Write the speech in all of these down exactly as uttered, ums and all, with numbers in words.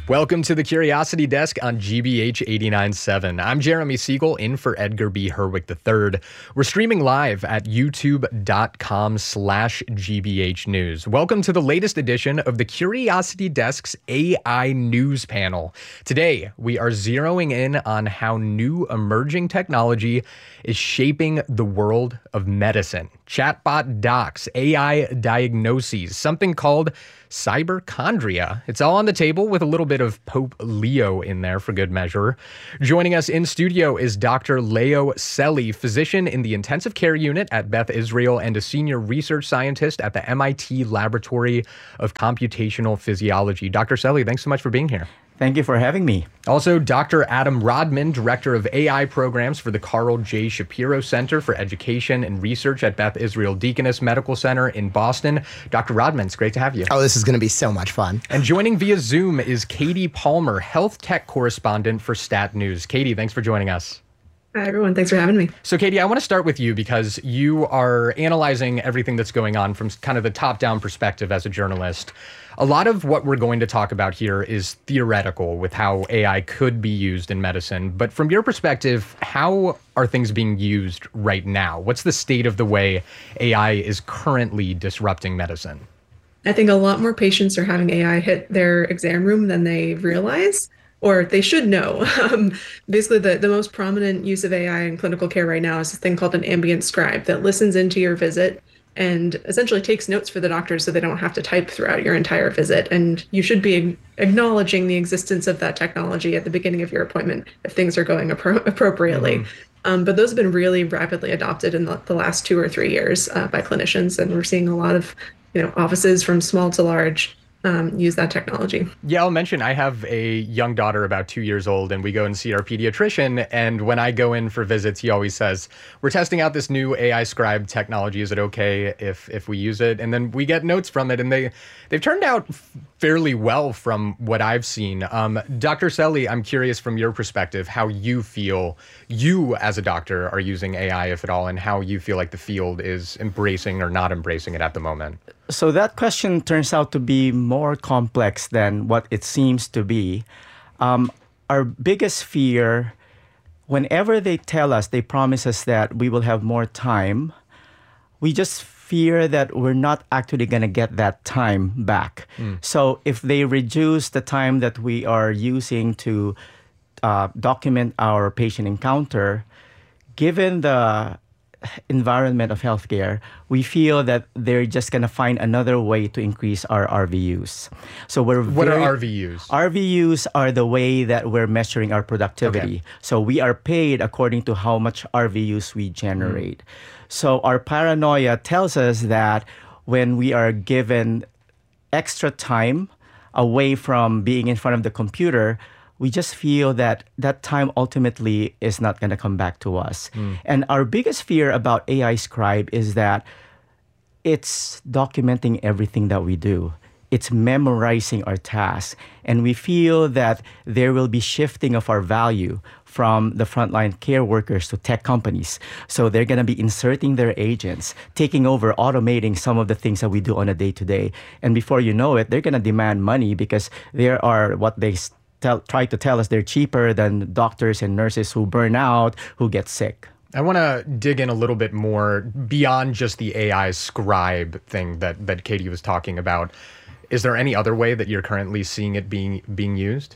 Welcome to the Curiosity Desk on G B H eighty-nine point seven. I'm Jeremy Siegel, in for Edgar B. Herwick the third. We're streaming live at youtube.com slash GBH News. Welcome to the latest edition of the Curiosity Desk's A I News Panel. Today, we are zeroing in on how new emerging technology is shaping the world of medicine. Chatbot docs, A I diagnoses, something called cyberchondria. It's all on the table with a little bit of Pope Leo in there for good measure. Joining us in studio is Doctor Leo Selle, physician in the intensive care unit at Beth Israel and a senior research scientist at the M I T Laboratory of Computational Physiology. Doctor Selle, thanks so much for being here. Thank you for having me. Also, Doctor Adam Rodman, Director of A I Programs for the Carl J. Shapiro Center for Education and Research at Beth Israel Deaconess Medical Center in Boston. Doctor Rodman, it's great to have you. Oh, this is going to be so much fun. And joining via Zoom is Katie Palmer, Health Tech Correspondent for Stat News. Katie, thanks for joining us. Hi, everyone. Thanks for having me. So, Katie, I want to start with you because you are analyzing everything that's going on from kind of the top-down perspective as a journalist. A lot of what we're going to talk about here is theoretical with how A I could be used in medicine. But from your perspective, how are things being used right now? What's the state of the way A I is currently disrupting medicine? I think a lot more patients are having A I hit their exam room than they realize, or they should know. Um, basically, the, the most prominent use of A I in clinical care right now is a thing called an ambient scribe that listens into your visit and essentially takes notes for the doctors so they don't have to type throughout your entire visit. And you should be acknowledging the existence of that technology at the beginning of your appointment if things are going appro- appropriately. Mm-hmm. Um, but those have been really rapidly adopted in the, the last two or three years uh, by clinicians. And we're seeing a lot of, you know, offices from small to large Um, use that technology. Yeah, I'll mention I have a young daughter about two years old, and we go and see our pediatrician. And when I go in for visits, he always says, we're testing out this new A I scribe technology. Is it okay if if we use it? And then we get notes from it, and they, they've turned out fairly well from what I've seen. Um, Doctor Selle, I'm curious from your perspective how you feel you as a doctor are using A I, if at all, and how you feel like the field is embracing or not embracing it at the moment. So that question turns out to be more complex than what it seems to be. Um, our biggest fear, whenever they tell us, they promise us that we will have more time, we just fear that we're not actually going to get that time back. Mm. So if they reduce the time that we are using to uh, document our patient encounter, given the environment of healthcare, we feel that they're just going to find another way to increase our R V Us. So we're What very, are R V Us? R V Us are the way that we're measuring our productivity. Okay. So we are paid according to how much R V Us we generate. Mm. So our paranoia tells us that when we are given extra time away from being in front of the computer, we just feel that that time ultimately is not going to come back to us. Mm. And our biggest fear about A I Scribe is that it's documenting everything that we do. It's memorizing our tasks. And we feel that there will be shifting of our value from the frontline care workers to tech companies. So they're going to be inserting their agents, taking over, automating some of the things that we do on a day-to-day. And before you know it, they're going to demand money because there are what they Tell, try to tell us they're cheaper than doctors and nurses who burn out, who get sick. I want to dig in a little bit more beyond just the A I scribe thing that, that Katie was talking about. Is there any other way that you're currently seeing it being being used?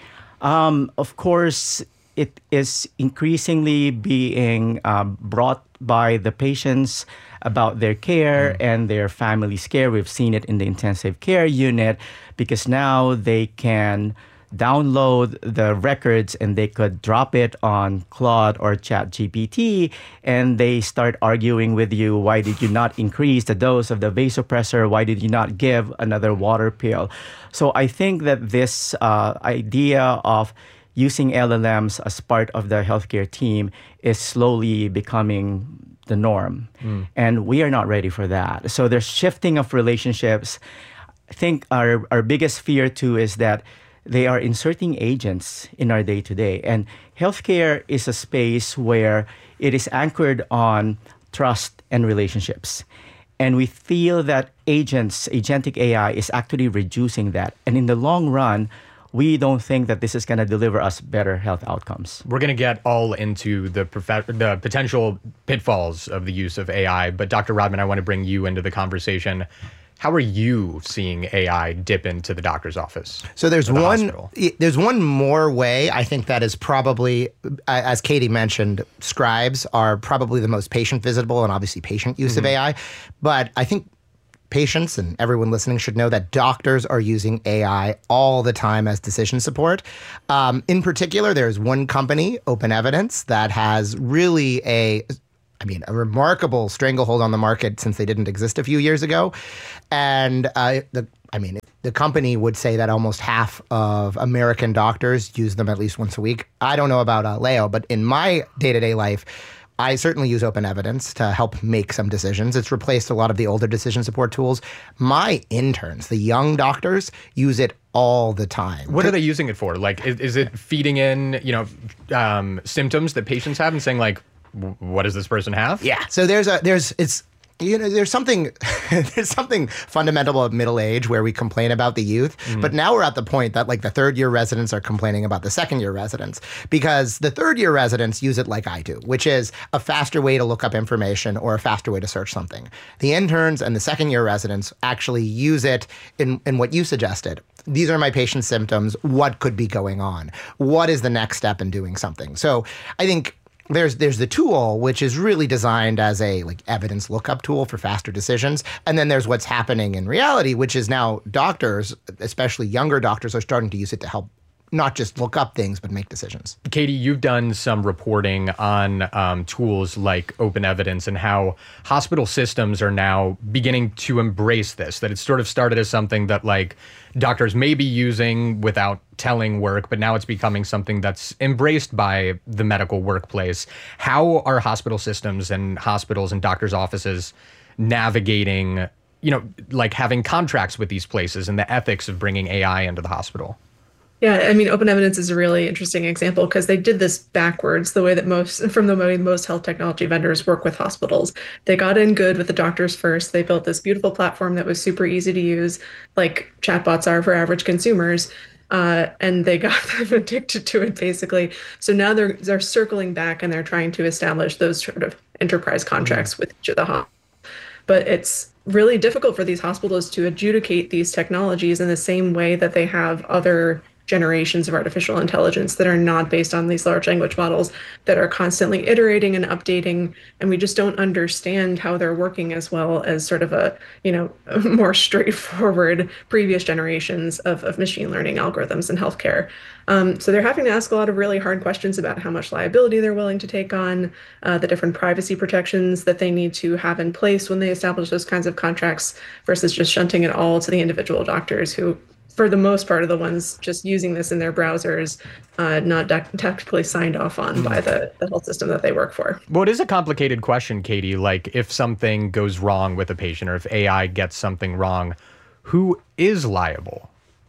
Um, of course, it is increasingly being um, brought by the patients about their care mm. and their family's care. We've seen it in the intensive care unit because now they can download the records and they could drop it on Claude or ChatGPT and they start arguing with you, why did you not increase the dose of the vasopressor? Why did you not give another water pill? So I think that this uh, idea of using L L Ms as part of the healthcare team is slowly becoming the norm. Mm. And we are not ready for that. So there's shifting of relationships. I think our, our biggest fear too is that they are inserting agents in our day-to-day. And healthcare is a space where it is anchored on trust and relationships. And we feel that agents, agentic A I is actually reducing that. And in the long run, we don't think that this is going to deliver us better health outcomes. We're going to get all into the prof- the potential pitfalls of the use of A I, but Doctor Rodman, I want to bring you into the conversation. How are you seeing A I dip into the doctor's office? So there's the one hospital? there's one more way. I think that is probably, as Katie mentioned, scribes are probably the most patient visible and obviously patient use mm-hmm. of A I. But I think patients and everyone listening should know that doctors are using A I all the time as decision support. Um, in particular, there's one company, Open Evidence, that has really a I mean, a remarkable stranglehold on the market since they didn't exist a few years ago. And uh, the, I mean, the company would say that almost half of American doctors use them at least once a week. I don't know about uh, Leo, but in my day-to-day life, I certainly use Open Evidence to help make some decisions. It's replaced a lot of the older decision support tools. My interns, the young doctors, use it all the time. What are they using it for? Like, is, is it feeding in, you know, um, symptoms that patients have and saying like, what does this person have? Yeah. So there's a there's it's you know there's something there's something fundamental of middle age where we complain about the youth, mm. but now we're at the point that like the third year residents are complaining about the second year residents because the third year residents use it like I do, which is a faster way to look up information or a faster way to search something. The interns and the second year residents actually use it in in what you suggested. These are my patient's symptoms. What could be going on? What is the next step in doing something? So I think There's there's the tool, which is really designed as a like evidence lookup tool for faster decisions. And then there's what's happening in reality, which is now doctors, especially younger doctors, are starting to use it to help not just look up things, but make decisions. Katie, you've done some reporting on um, tools like Open Evidence and how hospital systems are now beginning to embrace this, that it sort of started as something that like doctors may be using without telling work, but now it's becoming something that's embraced by the medical workplace. How are hospital systems and hospitals and doctors' offices navigating, you know, like having contracts with these places and the ethics of bringing A I into the hospital? Yeah, I mean, Open Evidence is a really interesting example because they did this backwards, the way that most, from the way most health technology vendors work with hospitals. They got in good with the doctors first. They built this beautiful platform that was super easy to use, like chatbots are for average consumers. Uh, and they got them addicted to it, basically. So now they're they're circling back and they're trying to establish those sort of enterprise contracts mm-hmm. with each of the hospitals. But it's really difficult for these hospitals to adjudicate these technologies in the same way that they have other generations of artificial intelligence that are not based on these large language models that are constantly iterating and updating, and we just don't understand how they're working as well as sort of a, you know, more straightforward previous generations of, of machine learning algorithms in healthcare. Um, so they're having to ask a lot of really hard questions about how much liability they're willing to take on, uh, the different privacy protections that they need to have in place when they establish those kinds of contracts versus just shunting it all to the individual doctors who, for the most part, are the ones just using this in their browsers, uh, not technically signed off on by the, the health system that they work for. Well, it is a complicated question, Katie. Like, if something goes wrong with a patient or if A I gets something wrong, who is liable?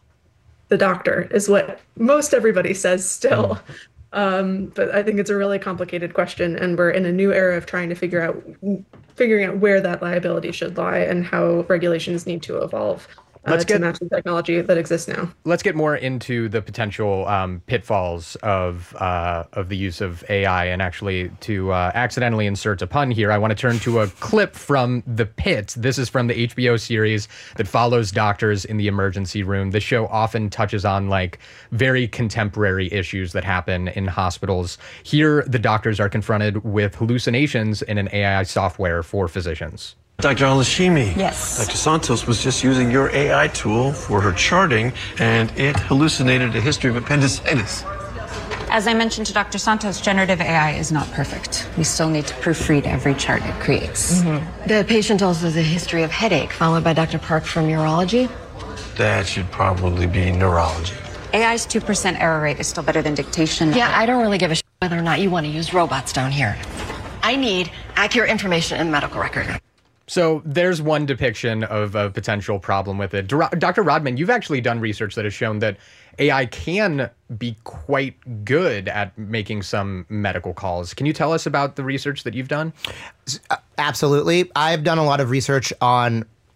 The doctor is what most everybody says still. Mm. Um, but I think it's a really complicated question, and we're in a new era of trying to figure out figuring out where that liability should lie and how regulations need to evolve. Uh, Let's to get, match the technology that exists now. Let's get more into the potential um, pitfalls of uh, of the use of A I. And actually, to uh, accidentally insert a pun here, I want to turn to a clip from The Pit. This is from the H B O series that follows doctors in the emergency room. The show often touches on like very contemporary issues that happen in hospitals. Here, the doctors are confronted with hallucinations in an A I software for physicians. Doctor Alashimi. Yes. Doctor Santos was just using your A I tool for her charting, and it hallucinated a history of appendicitis. As I mentioned to Doctor Santos, generative A I is not perfect. We still need to proofread every chart it creates. Mm-hmm. The patient also has a history of headache, followed by Doctor Park from urology. That should probably be neurology. A I's two percent error rate is still better than dictation. Yeah, I don't really give a shit whether or not you want to use robots down here. I need accurate information in the medical record. So there's one depiction of a potential problem with it. Doctor Rodman, you've actually done research that has shown that A I can be quite good at making some medical calls. Can you tell us about the research that you've done? Absolutely. I've done a lot of research on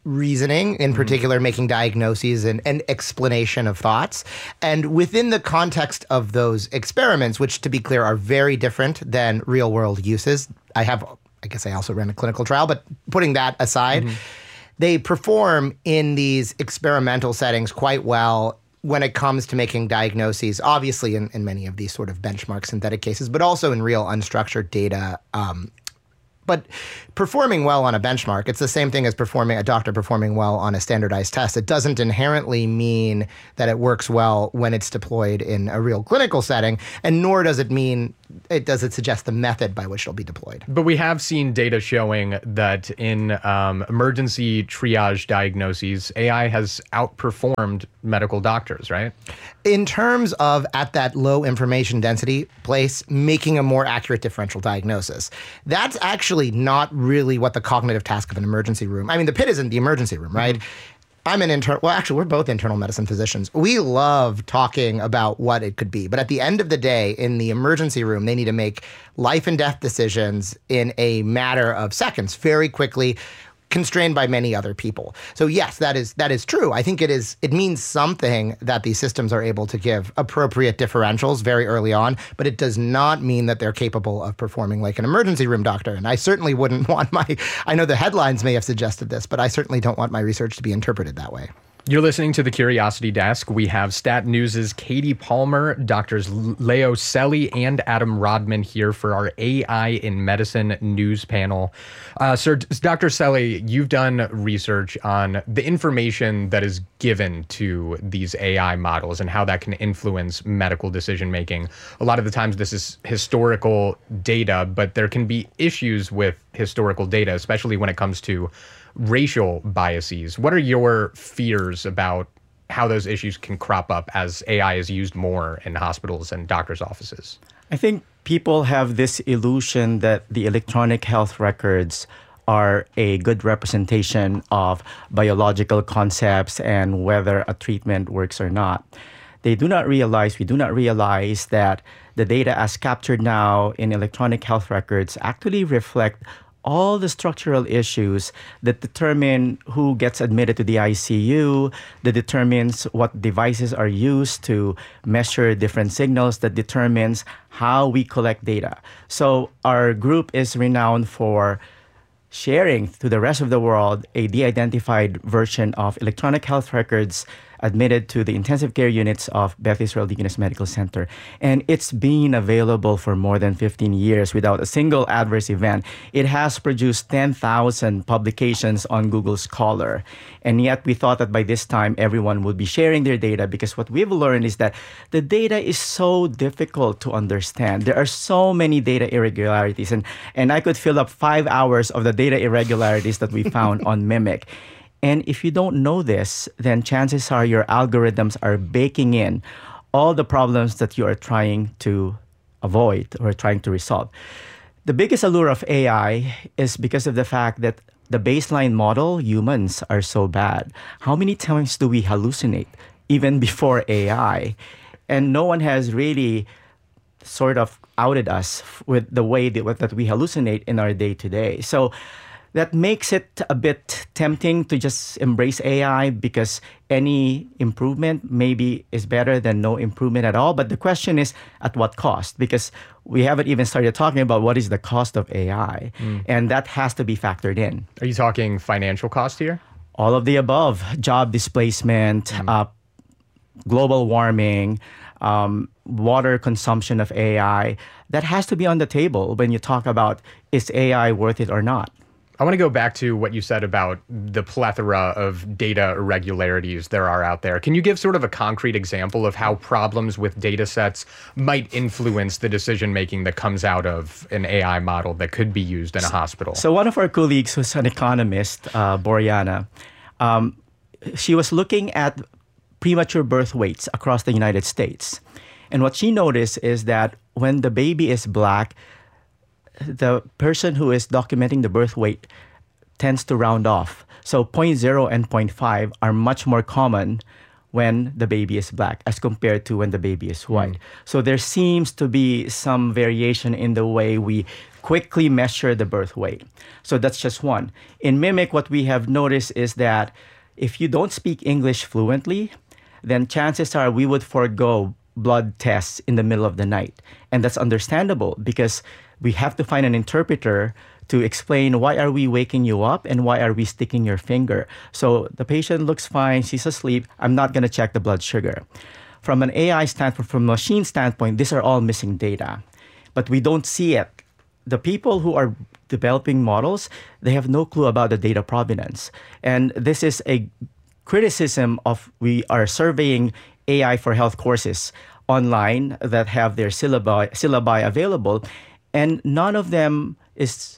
reasoning, in particular, making diagnoses and, and explanation of thoughts. And within the context of those experiments, which to be clear are very different than real world uses, I have, I guess I also ran a clinical trial, but putting that aside, mm-hmm. they perform in these experimental settings quite well when it comes to making diagnoses, obviously in, in many of these sort of benchmark synthetic cases, but also in real unstructured data. Um, but performing well on a benchmark, it's the same thing as performing a doctor performing well on a standardized test. It doesn't inherently mean that it works well when it's deployed in a real clinical setting, and nor does it mean it does it suggest the method by which it'll be deployed. But we have seen data showing that in um, emergency triage diagnoses, A I has outperformed medical doctors, right? In terms of at that low information density place, making a more accurate differential diagnosis. That's actually not really what the cognitive task of an emergency room. I mean, the P I T isn't the emergency room, right? Mm-hmm. I'm an internal, well, actually, we're both internal medicine physicians. We love talking about what it could be. But at the end of the day, in the emergency room, they need to make life and death decisions in a matter of seconds, very quickly, constrained by many other people. So yes, that is that is true. I think it is. It means something that these systems are able to give appropriate differentials very early on, but it does not mean that they're capable of performing like an emergency room doctor. And I certainly wouldn't want my, I know the headlines may have suggested this, but I certainly don't want my research to be interpreted that way. You're listening to the Curiosity Desk. We have Stat News' Katie Palmer, Doctors Leo Selle and Adam Rodman here for our A I in Medicine news panel. Uh, Sir, Doctor Selle, you've done research on the information that is given to these A I models and how that can influence medical decision-making. A lot of the times this is historical data, but there can be issues with historical data, especially when it comes to racial biases. What are your fears about how those issues can crop up as A I is used more in hospitals and doctors' offices? I think people have this illusion that the electronic health records are a good representation of biological concepts and whether a treatment works or not. They do not realize, we do not realize that the data as captured now in electronic health records actually reflect all the structural issues that determine who gets admitted to the I C U, that determines what devices are used to measure different signals, that determines how we collect data. So our group is renowned for sharing to the rest of the world a de-identified version of electronic health records admitted to the intensive care units of Beth Israel Deaconess Medical Center. And it's been available for more than fifteen years without a single adverse event. It has produced ten thousand publications on Google Scholar. And yet we thought that by this time, everyone would be sharing their data, because what we've learned is that the data is so difficult to understand. There are so many data irregularities. And, and I could fill up five hours of the data irregularities that we found on Mimic. And if you don't know this, then chances are your algorithms are baking in all the problems that you are trying to avoid or trying to resolve. The biggest allure of A I is because of the fact that the baseline model, humans, are so bad. How many times do we hallucinate, even before A I? And no one has really sort of outed us with the way that, that we hallucinate in our day-to-day. So that makes it a bit tempting to just embrace A I, because any improvement maybe is better than no improvement at all. But the question is, at what cost? Because we haven't even started talking about what is the cost of A I. Mm. And that has to be factored in. Are you talking financial cost here? All of the above. Job displacement, mm. uh, global warming, um, water consumption of A I. That has to be on the table when you talk about, is A I worth it or not? I want to go back to what you said about the plethora of data irregularities there are out there. Can you give sort of a concrete example of how problems with data sets might influence the decision-making that comes out of an A I model that could be used in a hospital? So one of our colleagues, who's an economist, uh, Boriana, um, she was looking at premature birth weights across the United States. And what she noticed is that when the baby is Black, the person who is documenting the birth weight tends to round off. So zero point zero and zero point five are much more common when the baby is Black as compared to when the baby is white. Mm. So there seems to be some variation in the way we quickly measure the birth weight. So that's just one. In Mimic, what we have noticed is that if you don't speak English fluently, then chances are we would forego blood tests in the middle of the night. And that's understandable because we have to find an interpreter to explain why are we waking you up and why are we sticking your finger. So the patient looks fine, she's asleep, I'm not going to check the blood sugar. From an A I standpoint, from a machine standpoint, these are all missing data. But we don't see it. The people who are developing models, they have no clue about the data provenance. And this is a criticism of we are surveying A I for health courses online that have their syllabi, syllabi available, and none of them is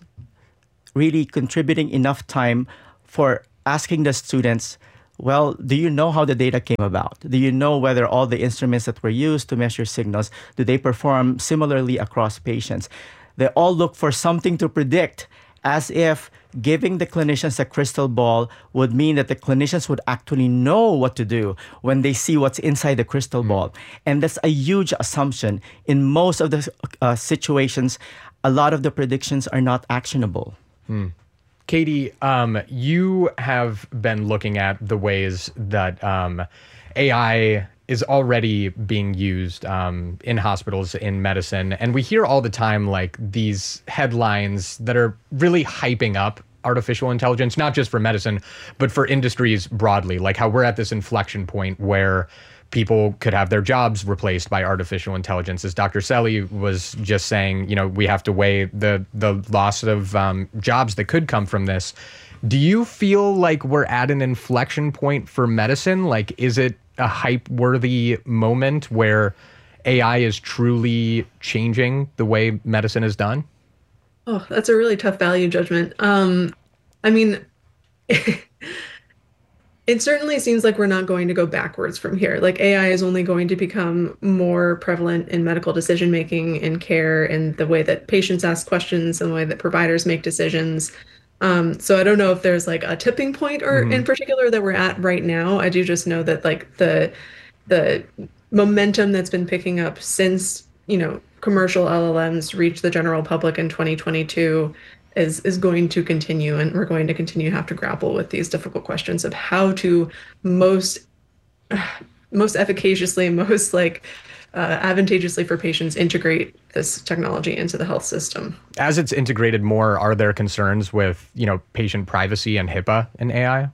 really contributing enough time for asking the students, well, do you know how the data came about? Do you know whether all the instruments that were used to measure signals, do they perform similarly across patients? They all look for something to predict, as if giving the clinicians a crystal ball would mean that the clinicians would actually know what to do when they see what's inside the crystal ball. And that's a huge assumption. In most of the uh, situations, a lot of the predictions are not actionable. Hmm. Katie, um, you have been looking at the ways that um, A I is already being used um, in hospitals, in medicine. And we hear all the time, like, these headlines that are really hyping up artificial intelligence, not just for medicine, but for industries broadly, like how we're at this inflection point where people could have their jobs replaced by artificial intelligence. As Doctor Celly was just saying, you know, we have to weigh the the loss of um, jobs that could come from this. Do you feel like we're at an inflection point for medicine? Like, is it a hype-worthy moment where A I is truly changing the way medicine is done? Oh, that's a really tough value judgment. Um, I mean, it certainly seems like we're not going to go backwards from here. Like, A I is only going to become more prevalent in medical decision-making, in care, in the way that patients ask questions, and the way that providers make decisions. Um, so I don't know if there's like a tipping point or mm-hmm. in particular that we're at right now. I do just know that like the the momentum that's been picking up since, you know, commercial L L Ms reached the general public in twenty twenty-two is is going to continue, and we're going to continue to have to grapple with these difficult questions of how to most most efficaciously, most like uh, advantageously for patients integrate this technology into the health system. As it's integrated more, are there concerns with, you know, patient privacy and HIPAA in A I?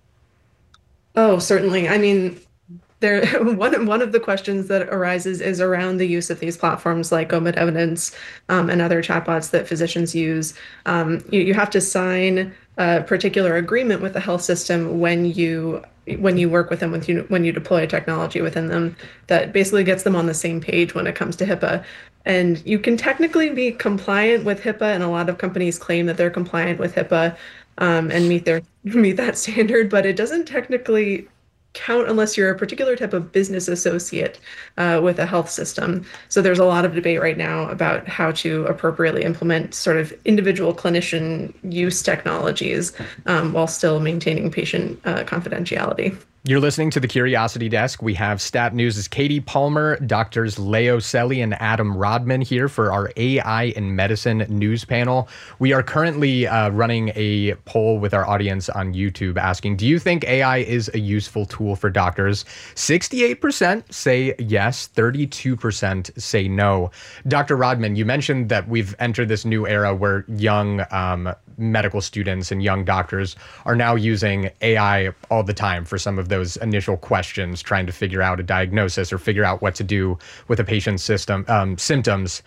Oh, certainly. I mean, there one one of the questions that arises is around the use of these platforms like OMID Evidence um, and other chatbots that physicians use. Um, you, you have to sign a particular agreement with the health system when you when you work with them, with you when you deploy technology within them that basically gets them on the same page when it comes to HIPAA. And you can technically be compliant with HIPAA, and a lot of companies claim that they're compliant with HIPAA um, and meet their meet that standard, but it doesn't technically count unless you're a particular type of business associate uh, with a health system. So there's a lot of debate right now about how to appropriately implement sort of individual clinician use technologies um, while still maintaining patient uh, confidentiality. You're listening to the Curiosity Desk. We have Stat News' Katie Palmer, Doctors Leo Celly and Adam Rodman here for our A I in Medicine news panel. We are currently uh, running a poll with our audience on YouTube asking, do you think A I is a useful tool for doctors? sixty-eight percent say yes, thirty-two percent say no. Doctor Rodman, you mentioned that we've entered this new era where young um, medical students and young doctors are now using A I all the time for some of those initial questions, trying to figure out a diagnosis or figure out what to do with a patient's system um, symptoms.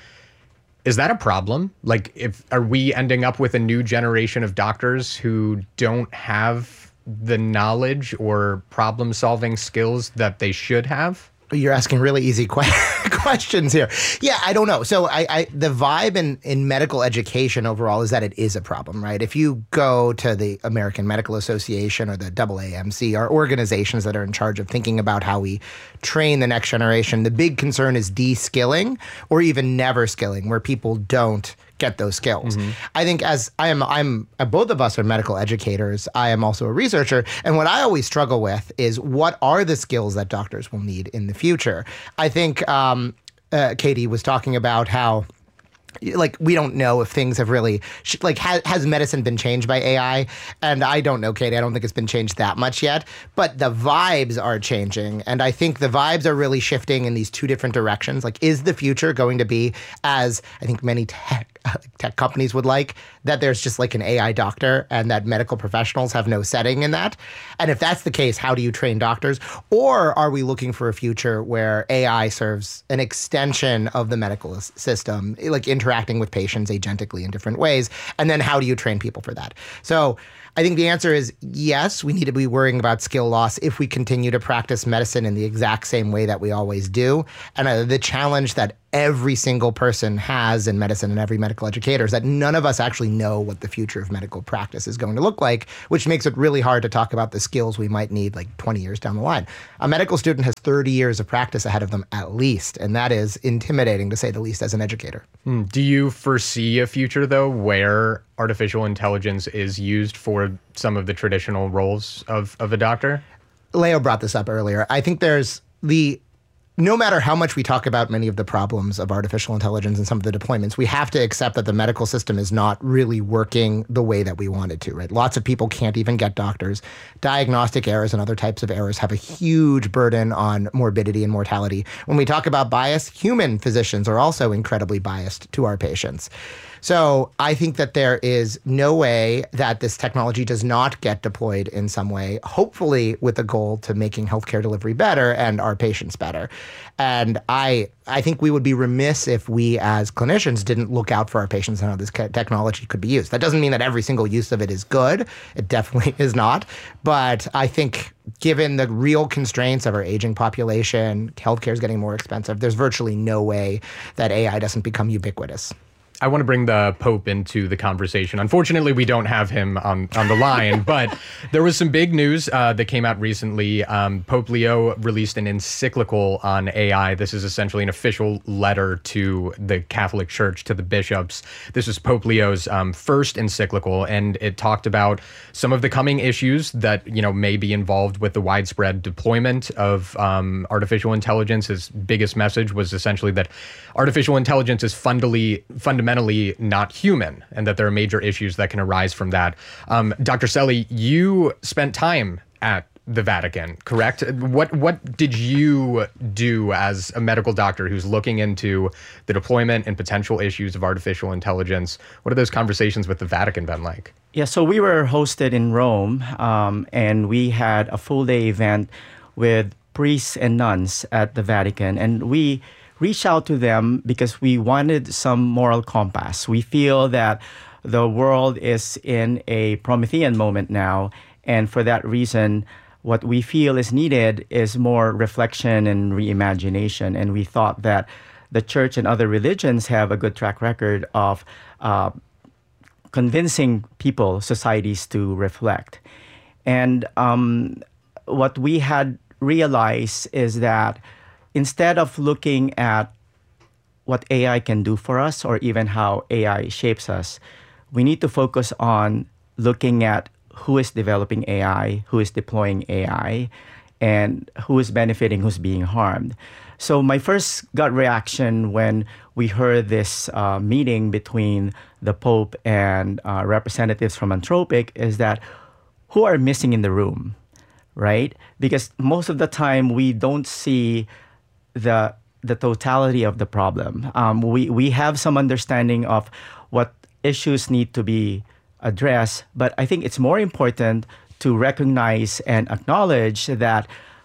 Is that a problem? Like, if are we ending up with a new generation of doctors who don't have the knowledge or problem-solving skills that they should have? You're asking really easy que- questions here. Yeah, I don't know. So I, I the vibe in, in medical education overall is that it is a problem, right? If you go to the American Medical Association or the A A M C, or organizations that are in charge of thinking about how we train the next generation, the big concern is de-skilling or even never skilling, where people don't get those skills. Mm-hmm. I think as I am, I'm uh, both of us are medical educators. I am also a researcher. And what I always struggle with is what are the skills that doctors will need in the future? I think um, uh, Katie was talking about how like we don't know if things have really like has, has medicine been changed by A I? And I don't know, Katie. I don't think it's been changed that much yet. But the vibes are changing, and I think the vibes are really shifting in these two different directions. Like, is the future going to be, as I think many tech tech companies would like, that there's just like an A I doctor and that medical professionals have no setting in that? And if that's the case, how do you train doctors? Or are we looking for a future where A I serves an extension of the medical system, like interacting with patients agentically in different ways? And then how do you train people for that? So I think the answer is yes, we need to be worrying about skill loss if we continue to practice medicine in the exact same way that we always do. And uh, the challenge that every single person has in medicine and every medical educator is that none of us actually know what the future of medical practice is going to look like, which makes it really hard to talk about the skills we might need like twenty years down the line. A medical student has thirty years of practice ahead of them at least, and that is intimidating to say the least as an educator. Hmm. Do you foresee a future, though, where artificial intelligence is used for some of the traditional roles of, of a doctor? Leo brought this up earlier. I think there's the no matter how much we talk about many of the problems of artificial intelligence and some of the deployments, we have to accept that the medical system is not really working the way that we want it to, right? Lots of people can't even get doctors. Diagnostic errors and other types of errors have a huge burden on morbidity and mortality. When we talk about bias, human physicians are also incredibly biased to our patients. So I think that there is no way that this technology does not get deployed in some way, hopefully with the goal to making healthcare delivery better and our patients better. And I I think we would be remiss if we as clinicians didn't look out for our patients and how this technology could be used. That doesn't mean that every single use of it is good. It definitely is not. But I think given the real constraints of our aging population, healthcare is getting more expensive, there's virtually no way that A I doesn't become ubiquitous. I want to bring the Pope into the conversation. Unfortunately, we don't have him on, on the line, but there was some big news uh, that came out recently. Um, Pope Leo released an encyclical on A I. This is essentially an official letter to the Catholic Church, to the bishops. This was Pope Leo's um, first encyclical, and it talked about some of the coming issues that, you know, may be involved with the widespread deployment of um, artificial intelligence. His biggest message was essentially that artificial intelligence is fundamentally fundamentally not human, and that there are major issues that can arise from that. Um, Doctor Celi, you spent time at the Vatican, correct? What what did you do as a medical doctor who's looking into the deployment and potential issues of artificial intelligence? What have those conversations with the Vatican been like? Yeah, so we were hosted in Rome, um, and we had a full day event with priests and nuns at the Vatican, and we reach out to them because we wanted some moral compass. We feel that the world is in a Promethean moment now, and for that reason, what we feel is needed is more reflection and reimagination. And we thought that the church and other religions have a good track record of uh, convincing people, societies to reflect. And um, what we had realized is that instead of looking at what A I can do for us or even how A I shapes us, we need to focus on looking at who is developing A I, who is deploying A I, and who is benefiting, who's being harmed. So my first gut reaction when we heard this uh, meeting between the Pope and uh, representatives from Anthropic is that who are missing in the room, right? Because most of the time we don't see the the totality of the problem. Um, we, we have some understanding of what issues need to be addressed, but I think it's more important to recognize and acknowledge that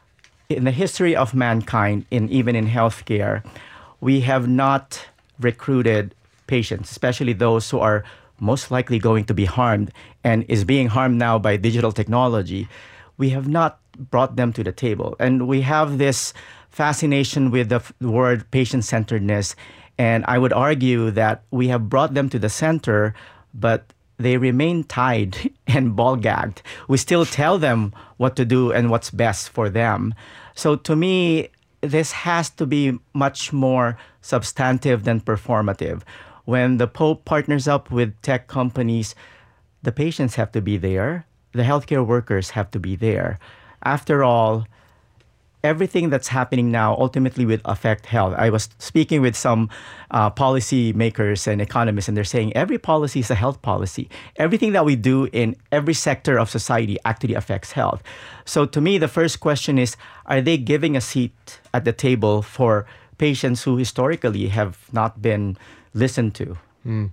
in the history of mankind, in even in healthcare, we have not recruited patients, especially those who are most likely going to be harmed and is being harmed now by digital technology. We have not brought them to the table. And we have this fascination with the f- word patient-centeredness. And I would argue that we have brought them to the center, but they remain tied and ball-gagged. We still tell them what to do and what's best for them. So to me, this has to be much more substantive than performative. When the Pope partners up with tech companies, the patients have to be there. The healthcare workers have to be there. After all, everything that's happening now ultimately will affect health. I was speaking with some uh, policy makers and economists, and they're saying every policy is a health policy. Everything that we do in every sector of society actually affects health. So to me, the first question is, are they giving a seat at the table for patients who historically have not been listened to? Mm.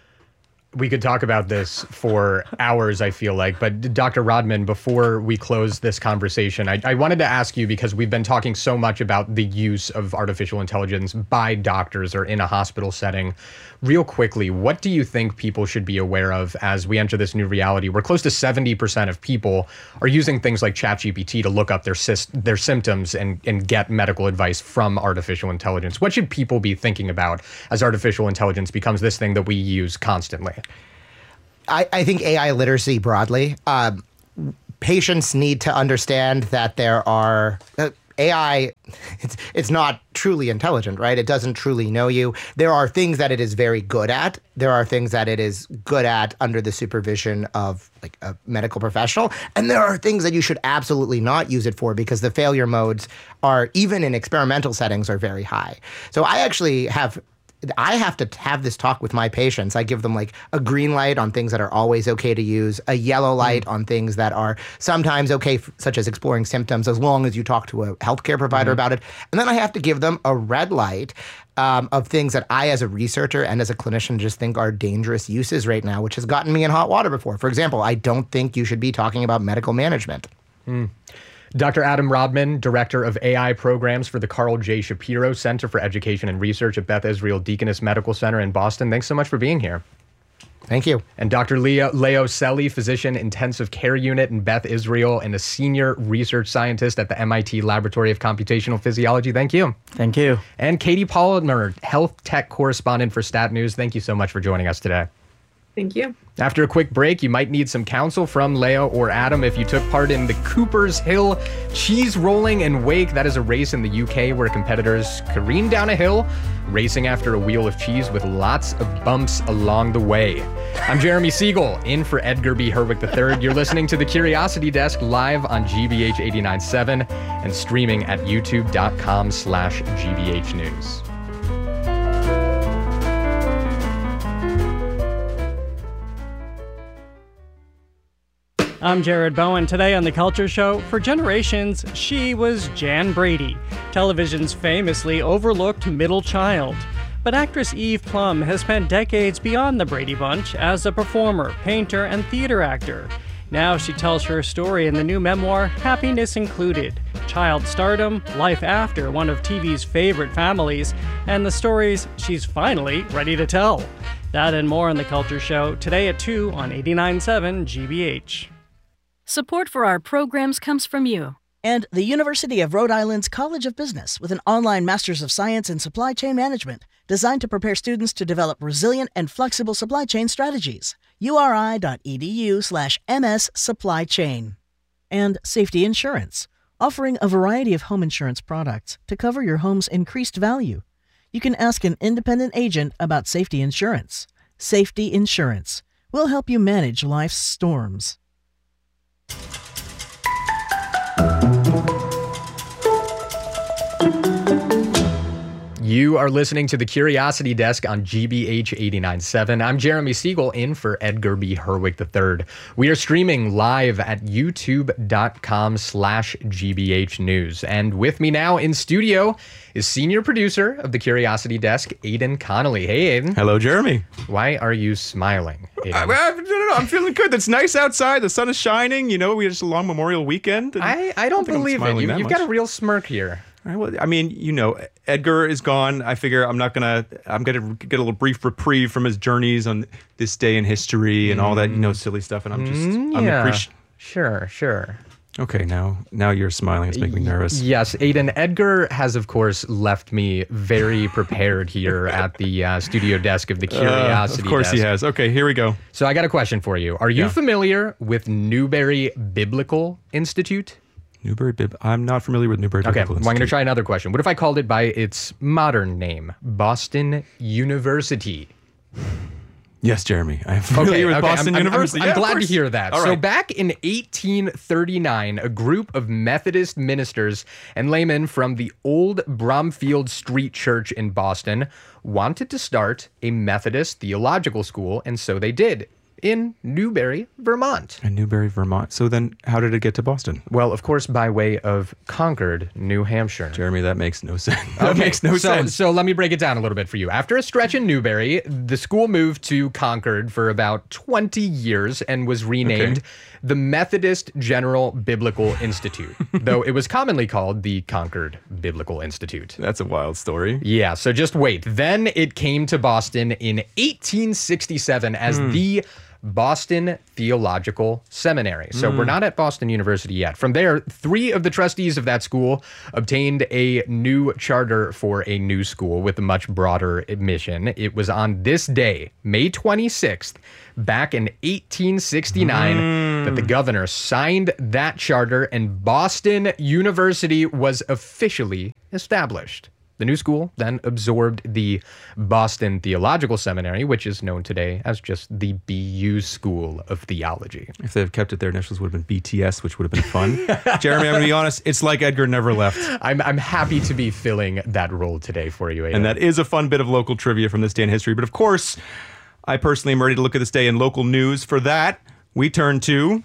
We could talk about this for hours, I feel like. But Doctor Rodman, before we close this conversation, I, I wanted to ask you, because we've been talking so much about the use of artificial intelligence by doctors or in a hospital setting. Real quickly, what do you think people should be aware of as we enter this new reality where close to seventy percent of people are using things like ChatGPT to look up their their symptoms and, and get medical advice from artificial intelligence? What should people be thinking about as artificial intelligence becomes this thing that we use constantly? I, I think A I literacy broadly. Um, patients need to understand that there are uh, A I. It's it's not truly intelligent, right? It doesn't truly know you. There are things that it is very good at. There are things that it is good at under the supervision of like a medical professional, and there are things that you should absolutely not use it for because the failure modes are, even in experimental settings, are very high. So I actually have. I have to have this talk with my patients. I give them like a green light on things that are always okay to use, a yellow light mm. on things that are sometimes okay, f- such as exploring symptoms, as long as you talk to a healthcare provider mm. about it. And then I have to give them a red light um, of things that I, as a researcher and as a clinician, just think are dangerous uses right now, which has gotten me in hot water before. For example, I don't think you should be talking about medical management. Mm. Doctor Adam Rodman, Director of A I Programs for the Carl J. Shapiro Center for Education and Research at Beth Israel Deaconess Medical Center in Boston. Thanks so much for being here. Thank you. And Doctor Leo, Leo Selly, Physician Intensive Care Unit in Beth Israel and a Senior Research Scientist at the M I T Laboratory of Computational Physiology. Thank you. Thank you. And Katie Palmer, Health Tech Correspondent for Stat News. Thank you so much for joining us today. Thank you. After a quick break, you might need some counsel from Leo or Adam if you took part in the Cooper's Hill Cheese Rolling and Wake. That is a race in the U K where competitors careen down a hill, racing after a wheel of cheese with lots of bumps along the way. I'm Jeremy Siegel, in for Edgar B. Herwick the third. You're listening to The Curiosity Desk live on G B H eighty-nine point seven and streaming at youtube.com slash GBH News. I'm Jared Bowen. Today on The Culture Show, for generations, she was Jan Brady, television's famously overlooked middle child. But actress Eve Plum has spent decades beyond the Brady Bunch as a performer, painter, and theater actor. Now she tells her story in the new memoir, Happiness Included, child stardom, life after one of T V's favorite families, and the stories she's finally ready to tell. That and more on The Culture Show, today at two on eighty-nine point seven G B H. Support for our programs comes from you and the University of Rhode Island's College of Business with an online Master's of Science in Supply Chain Management designed to prepare students to develop resilient and flexible supply chain strategies. uri.edu slash ms supply chain. And Safety Insurance, offering a variety of home insurance products to cover your home's increased value. You can ask an independent agent about safety insurance. Safety Insurance will help you manage life's storms. You are listening to The Curiosity Desk on G B H eighty-nine point seven. I'm Jeremy Siegel, in for Edgar B. Herwick the third. We are streaming live at youtube.com slash GBH News. And with me now in studio is senior producer of The Curiosity Desk, Aiden Connolly. Hey, Aiden. Hello, Jeremy. Why are you smiling, Aiden? I, I, no, no, no, I'm feeling good. It's nice outside. The sun is shining. You know, we had just a long Memorial weekend. I, I don't believe it. You, you've got a real smirk here. All right, well, I mean, you know, Edgar is gone. I figure I'm not gonna. I'm gonna get a little brief reprieve from his journeys on this day in history and mm. all that, you know, silly stuff. And I'm just, mm, I'm yeah. appreci- Sure, sure. Okay, now, now you're smiling. It's making me nervous. Yes, Aiden. Edgar has, of course, left me very prepared here at the uh, studio desk of the Curiosity uh, Of course desk. he has. Okay, here we go. So I got a question for you. Are you yeah. familiar with Newberry Biblical Institute? Newberry Bib. I'm not familiar with Newberry okay, Biblical Institute. Well, I'm going to try another question. What if I called it by its modern name, Boston University? Yes, Jeremy. I'm familiar with okay, Boston I'm, I'm- University. I'm, Yeah, of glad to course. hear that. All So right. back in eighteen thirty-nine, a group of Methodist ministers and laymen from the old Bromfield Street Church in Boston wanted to start a Methodist theological school, and so they did. In Newbury, Vermont. In Newbury, Vermont. So then how did it get to Boston? Well, of course, by way of Concord, New Hampshire. Jeremy, that makes no sense. That Okay, makes no so, sense. So let me break it down a little bit for you. After a stretch in Newbury, the school moved to Concord for about twenty years and was renamed Okay. the Methodist General Biblical Institute, though it was commonly called the Concord Biblical Institute. That's a wild story. Yeah, so just wait. Then it came to Boston in eighteen sixty-seven as Hmm. the Boston Theological Seminary. So Mm. we're not at Boston University yet. From there, three of the trustees of that school obtained a new charter for a new school with a much broader mission. It was on this day, May twenty-sixth, back in eighteen sixty-nine, Mm. that the governor signed that charter and Boston University was officially established. The new school then absorbed the Boston Theological Seminary, which is known today as just the B U School of Theology. If they had kept it, their initials would have been B T S, which would have been fun. Jeremy, I'm going to be honest, it's like Edgar never left. I'm, I'm happy to be filling that role today for you, Aiden. And that is a fun bit of local trivia from this day in history. But of course, I personally am ready to look at this day in local news. For that, we turn to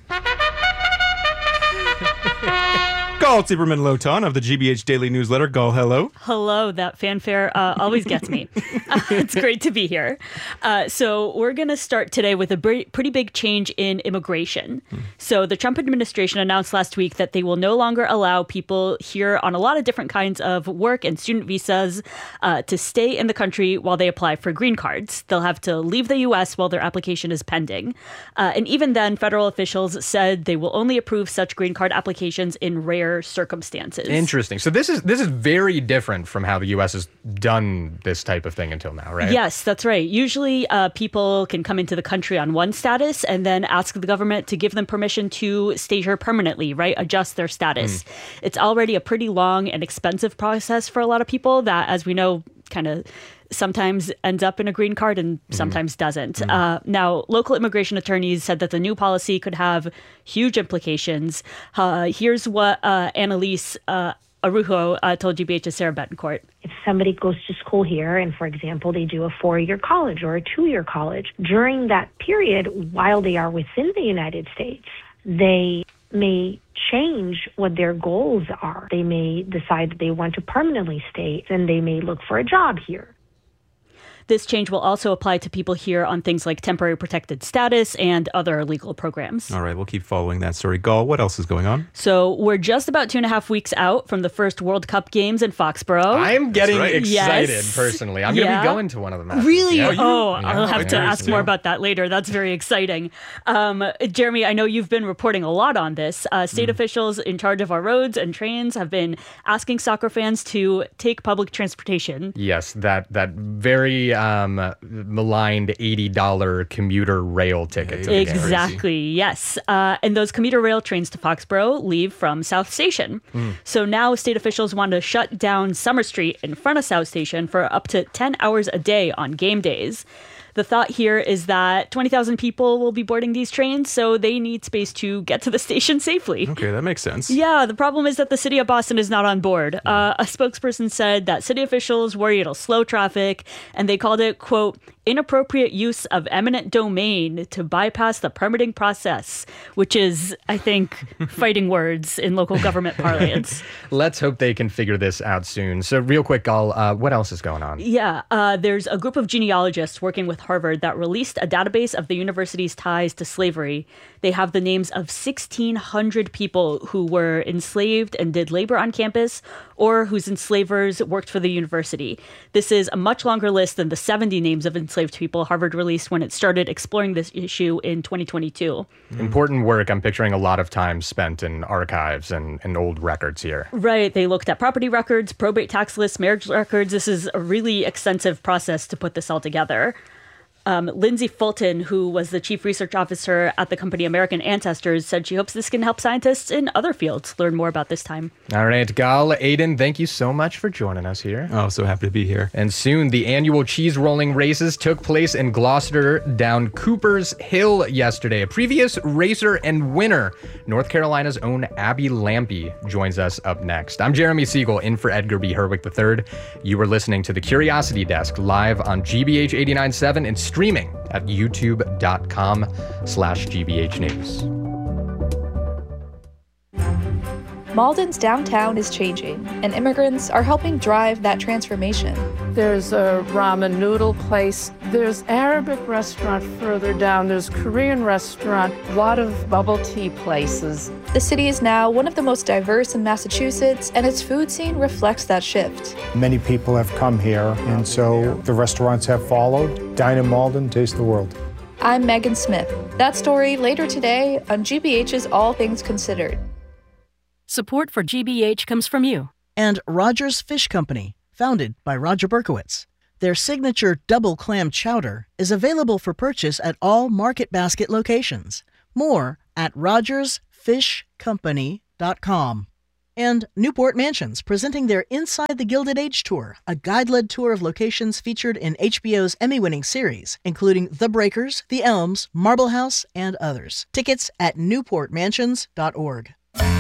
Gall Zieberman Lotan of the G B H Daily Newsletter. Gall, hello. Hello, that fanfare uh, always gets me. Uh, it's great to be here. Uh, so we're going to start today with a br- pretty big change in immigration. Hmm. So the Trump administration announced last week that they will no longer allow people here on a lot of different kinds of work and student visas uh, to stay in the country while they apply for green cards. They'll have to leave the U S while their application is pending. Uh, and even then, federal officials said they will only approve such green card applications in rare circumstances. Interesting. So this is this is very different from how the U S has done this type of thing until now, right? Yes, that's right. Usually uh, people can come into the country on one status and then ask the government to give them permission to stay here permanently, right? Adjust their status. Mm. It's already a pretty long and expensive process for a lot of people that, as we know, kind of sometimes ends up in a green card and sometimes mm. doesn't. Mm. Uh, now, local immigration attorneys said that the new policy could have huge implications. Uh, here's what uh, Annalise uh, Arujo uh, told G B H's Sarah Betancourt. If somebody goes to school here and, for example, they do a four-year college or a two-year college, during that period, while they are within the United States, they may change what their goals are. They may decide that they want to permanently stay, and they may look for a job here. This change will also apply to people here on things like temporary protected status and other legal programs. All right, we'll keep following that story. Gall, what else is going on? So we're just about two and a half weeks out from the first World Cup games in Foxborough. I'm getting right. excited, Yes. personally. I'm Yeah. going to be going to one of the matches. Really? Yeah. Oh, Yeah. I'll have to Yeah. ask more about that later. That's very exciting. Um, Jeremy, I know you've been reporting a lot on this. Uh, state mm. officials in charge of our roads and trains have been asking soccer fans to take public transportation. Yes, that that very um, maligned eighty dollars commuter rail ticket. to the game. Exactly, yes. Uh, and those commuter rail trains to Foxborough leave from South Station. Mm. So now state officials want to shut down Summer Street in front of South Station for up to ten hours a day on game days. The thought here is that twenty thousand people will be boarding these trains, so they need space to get to the station safely. Okay, that makes sense. Yeah, the problem is that the city of Boston is not on board. Uh, a spokesperson said that city officials worry it'll slow traffic, and they called it, quote, inappropriate use of eminent domain to bypass the permitting process, which is, I think, fighting words in local government parlance. Let's hope they can figure this out soon. So real quick, Gall, uh, what else is going on? Yeah, uh, there's a group of genealogists working with Harvard that released a database of the university's ties to slavery. They have the names of sixteen hundred people who were enslaved and did labor on campus, or whose enslavers worked for the university. This is a much longer list than the seventy names of enslaved people Harvard released when it started exploring this issue in twenty twenty-two. Important work. I'm picturing a lot of time spent in archives and, and old records here. Right. They looked at property records, probate tax lists, marriage records. This is a really extensive process to put this all together. Um, Lindsay Fulton, who was the chief research officer at the company American Ancestors, said she hopes this can help scientists in other fields learn more about this time. All right, Gal, Aiden, thank you so much for joining us here. Oh, so happy to be here. And soon, the annual cheese rolling races took place in Gloucester down Cooper's Hill yesterday. A previous racer and winner, North Carolina's own Abby Lampe, joins us up next. I'm Jeremy Siegel, in for Edgar B. Herwick the third. You are listening to The Curiosity Desk live on G B H eighty-nine point seven and streaming at youtube.com slash GBH News. Malden's downtown is changing, and immigrants are helping drive that transformation. There's a ramen noodle place. There's Arabic restaurant further down. There's Korean restaurant, a lot of bubble tea places. The city is now one of the most diverse in Massachusetts, and its food scene reflects that shift. Many people have come here, and so the restaurants have followed. Dine in Malden, taste the world. I'm Megan Smith. That story later today on G B H's All Things Considered. Support for G B H comes from you. And Rogers Fish Company, founded by Roger Berkowitz. Their signature double clam chowder is available for purchase at all Market Basket locations. More at rogers fish company dot com. And Newport Mansions, presenting their Inside the Gilded Age tour, a guide-led tour of locations featured in H B O's Emmy-winning series, including The Breakers, The Elms, Marble House, and others. Tickets at newport mansions dot org.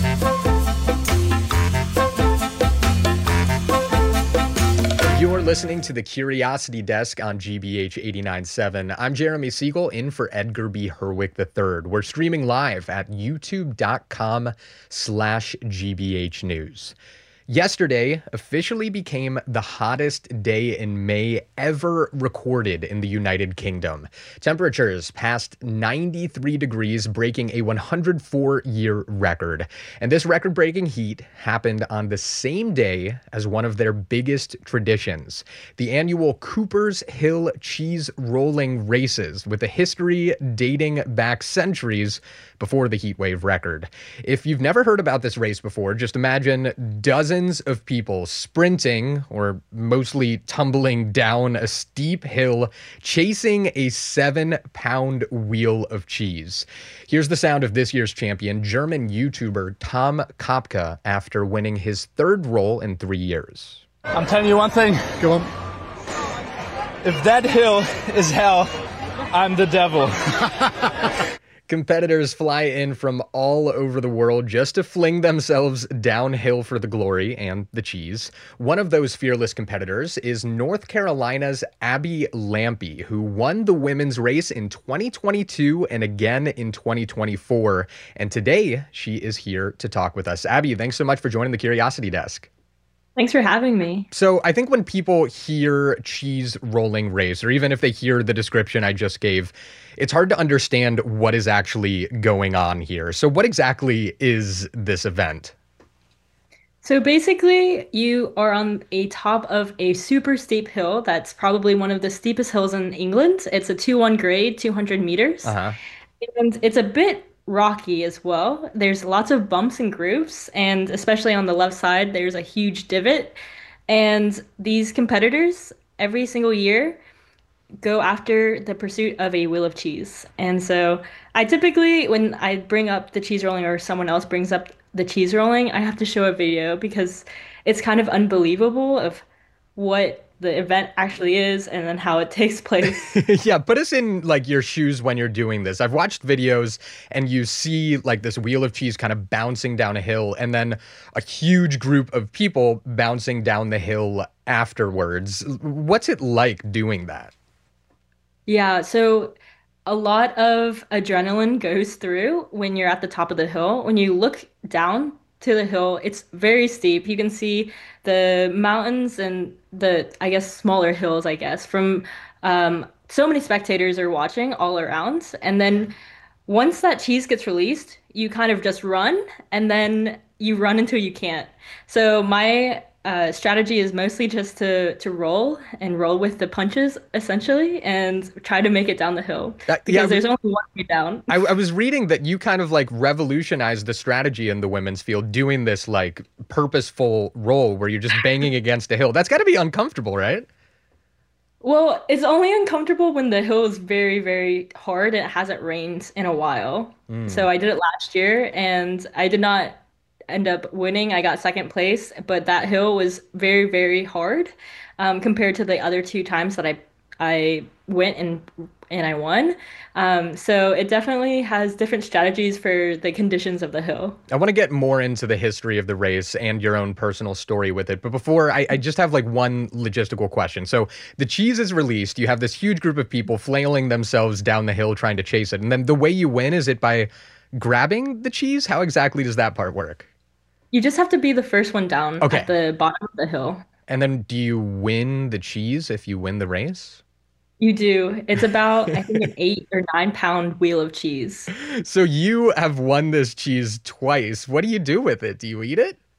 You're listening to The Curiosity Desk on G B H eighty-nine point seven. I'm Jeremy Siegel, in for Edgar B. Herwick the third. We're streaming live at youtube.com slash GBH News. Yesterday officially became the hottest day in May ever recorded in the United Kingdom. Temperatures passed ninety-three degrees, breaking a one hundred four year record. And this record-breaking heat happened on the same day as one of their biggest traditions, the annual Cooper's Hill Cheese Rolling Races, with a history dating back centuries before the heatwave record. If you've never heard about this race before, just imagine dozens of people sprinting, or mostly tumbling down a steep hill, chasing a seven pound wheel of cheese. Here's the sound of this year's champion, German YouTuber Tom Kopka, after winning his third role in three years. I'm telling you one thing. Go on. If that hill is hell, I'm the devil. Competitors fly in from all over the world just to fling themselves downhill for the glory and the cheese. One of those fearless competitors is North Carolina's Abby Lampe, who won the women's race in twenty twenty-two and again in twenty twenty-four. And today, she is here to talk with us. Abby, thanks so much for joining the Curiosity Desk. Thanks for having me. So I think when people hear cheese rolling race, or even if they hear the description I just gave, it's hard to understand what is actually going on here. So what exactly is this event? So basically, you are on a top of a super steep hill that's probably one of the steepest hills in England. It's a two one grade, two hundred meters. Uh-huh. And it's a bit rocky as well. There's lots of bumps and grooves, and especially on the left side, there's a huge divot. And these competitors, every single year, go after the pursuit of a wheel of cheese. And so I typically, when I bring up the cheese rolling or someone else brings up the cheese rolling, I have to show a video because it's kind of unbelievable of what the event actually is and then how it takes place. Yeah, put us in like your shoes when you're doing this. I've watched videos and you see like this wheel of cheese kind of bouncing down a hill and then a huge group of people bouncing down the hill afterwards. What's it like doing that? Yeah, so a lot of adrenaline goes through when you're at the top of the hill. When you look down to the hill, it's very steep. You can see the mountains and the, I guess, smaller hills, I guess, from um, so many spectators are watching all around. And then once that cheese gets released, you kind of just run, and then you run until you can't. So my uh, strategy is mostly just to to roll and roll with the punches, essentially, and try to make it down the hill. Uh, because yeah, there's only one way down. I, I was reading that you kind of like revolutionized the strategy in the women's field, doing this like purposeful roll where you're just banging against a hill. That's got to be uncomfortable, right? Well, it's only uncomfortable when the hill is very, very hard and it hasn't rained in a while. Mm. So I did it last year and I did not end up winning. I got second place, but that hill was very, very hard um, compared to the other two times that I I went and and I won. Um, so it definitely has different strategies for the conditions of the hill. I want to get more into the history of the race and your own personal story with it. But before, I, I just have like one logistical question. So the cheese is released. You have this huge group of people flailing themselves down the hill trying to chase it. And then the way you win, is it by grabbing the cheese? How exactly does that part work? You just have to be the first one down Okay. at the bottom of the hill. And then do you win the cheese if you win the race? You do. It's about, I think, an eight or nine pound wheel of cheese. So you have won this cheese twice. What do you do with it? Do you eat it?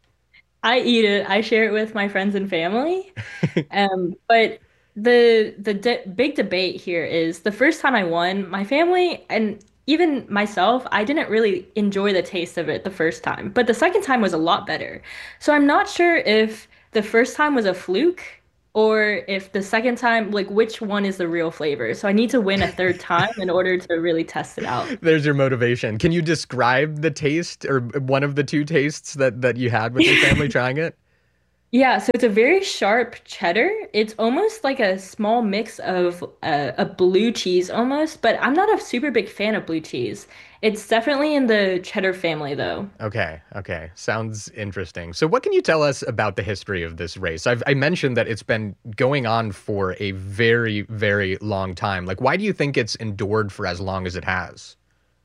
I eat it. I share it with my friends and family. Um, but the the de big debate here is the first time I won, my family and even myself, I didn't really enjoy the taste of it the first time. But the second time was a lot better. So I'm not sure if the first time was a fluke or if the second time, like which one is the real flavor. So I need to win a third time in order to really test it out. There's your motivation. Can you describe the taste or one of the two tastes that, that you had with your family trying it? Yeah, so it's a very sharp cheddar. It's almost like a small mix of uh, a blue cheese almost, but I'm not a super big fan of blue cheese. It's definitely in the cheddar family though. Okay, okay. Sounds interesting. So what can you tell us about the history of this race? I've, I mentioned that it's been going on for a very, very long time. Like, why do you think it's endured for as long as it has?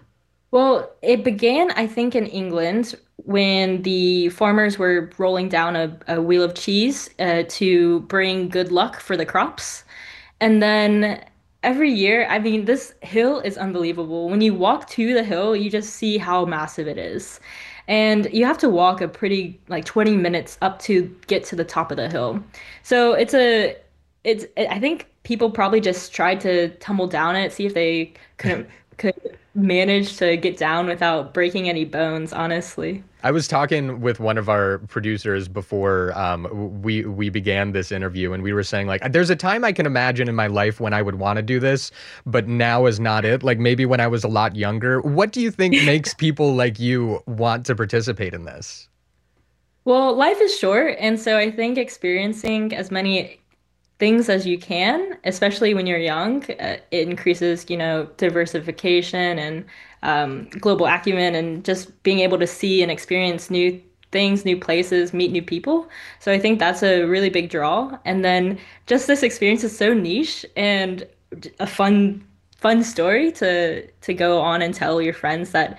Well, it began, I think, in England when the farmers were rolling down a, a wheel of cheese uh, to bring good luck for the crops. And then every year, I mean, this hill is unbelievable. When you walk to the hill, you just see how massive it is. And you have to walk a pretty, like twenty minutes up to get to the top of the hill. So it's a, it's, I think people probably just tried to tumble down it, see if they couldn't, could manage to get down without breaking any bones, honestly. I was talking with one of our producers before um, we we began this interview, and we were saying, like, there's a time I can imagine in my life when I would want to do this, but now is not it. Like, maybe when I was a lot younger. What do you think makes people like you want to participate in this? Well, life is short, and so I think experiencing as many things as you can, especially when you're young, uh, it increases, you know, diversification and um, global acumen and just being able to see and experience new things, new places, meet new people. So I think that's a really big draw. And then just this experience is so niche and a fun, fun story to to go on and tell your friends that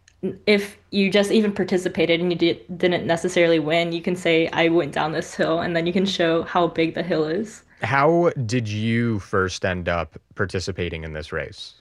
if you just even participated and you did, didn't necessarily win, you can say, I went down this hill, and then you can show how big the hill is. How did you first end up participating in this race?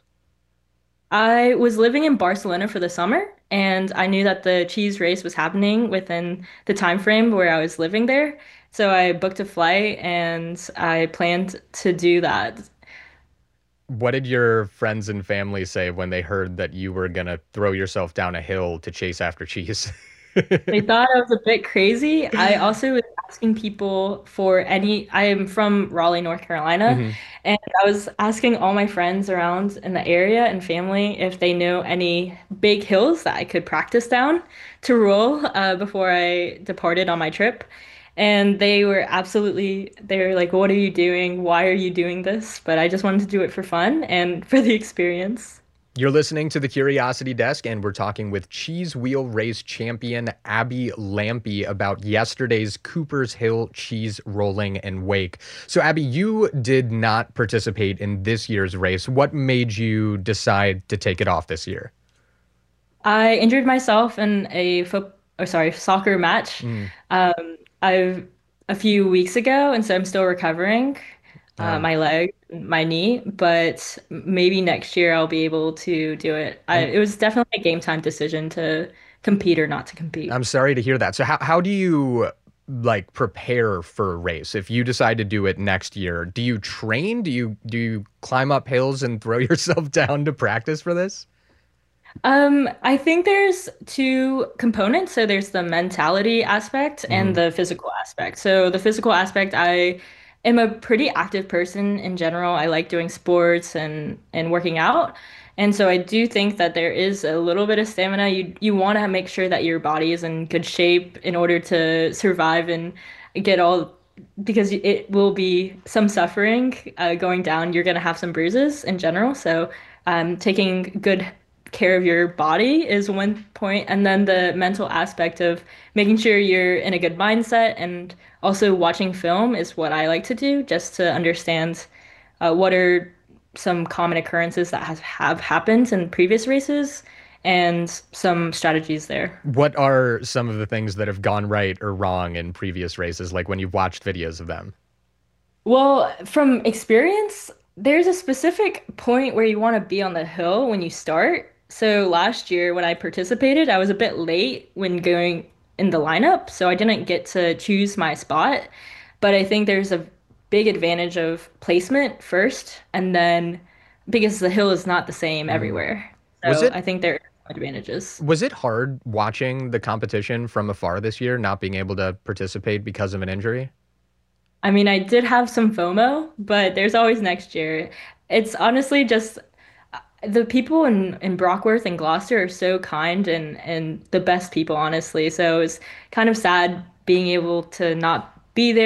I was living in Barcelona for the summer, and I knew that the cheese race was happening within the time frame where I was living there. So I booked a flight and I planned to do that. What did your friends and family say when they heard that you were going to throw yourself down a hill to chase after cheese? They thought I was a bit crazy. I also was asking people for any, I am from Raleigh, North Carolina, Mhm. and I was asking all my friends around in the area and family if they know any big hills that I could practice down to roll uh, before I departed on my trip. And they were absolutely, they were like, what are you doing? Why are you doing this? But I just wanted to do it for fun and for the experience. You're listening to The Curiosity Desk, and we're talking with cheese wheel race champion Abby Lampe about yesterday's Cooper's Hill cheese rolling and wake. So, Abby, you did not participate in this year's race. What made you decide to take it off this year? I injured myself in a foot, or sorry, soccer match. Mm. Um, I've a few weeks ago, and so I'm still recovering. Uh, Oh. my leg, my knee, but maybe next year I'll be able to do it. I, it was definitely a game time decision to compete or not to compete. I'm sorry to hear that. So, how, how do you like prepare for a race if you decide to do it next year? Do you train? Do you do you climb up hills and throw yourself down to practice for this? Um, I think there's two components. So there's the mentality aspect and Mhm. the physical aspect. So the physical aspect, I am a pretty active person in general. I like doing sports and and working out. And so I do think that there is a little bit of stamina. You you want to make sure that your body is in good shape in order to survive and get all, because it will be some suffering uh, going down. You're going to have some bruises in general. So um, taking good care of your body is one point, and then the mental aspect of making sure you're in a good mindset, and also watching film is what I like to do, just to understand uh, what are some common occurrences that has, have happened in previous races and some strategies there. What are some of the things that have gone right or wrong in previous races, like when you've watched videos of them? Well, from experience, there's a specific point where you want to be on the hill when you start. So last year when I participated, I was a bit late when going in the lineup, so I didn't get to choose my spot. But I think there's a big advantage of placement first, and then because the hill is not the same everywhere. So Was it- I think there are advantages. Was it hard watching the competition from afar this year, not being able to participate because of an injury? I mean, I did have some FOMO, but there's always next year. It's honestly just the people in, in Brockworth and Gloucester are so kind and, and the best people, honestly. So it was kind of sad being able to not be there.